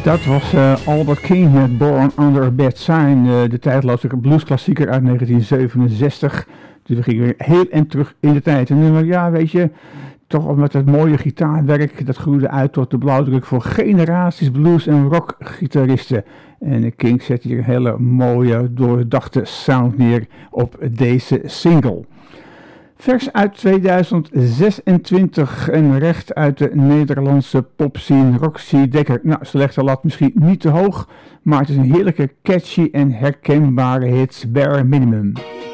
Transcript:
Dat was Albert King met Born Under a Bad Sign, de tijdloze bluesklassieker uit 1967. Dus we gingen weer heel en terug in de tijd. En nu, ja, weet je, toch met het mooie gitaarwerk, dat groeide uit tot de blauwdruk voor generaties blues- en rockgitaristen. En King zet hier een hele mooie, doordachte sound neer op deze single. Vers uit 2026 en recht uit de Nederlandse popscene Roxy Dekker. Nou, ze legt de lat misschien niet te hoog, maar het is een heerlijke, catchy en herkenbare hit, bare minimum.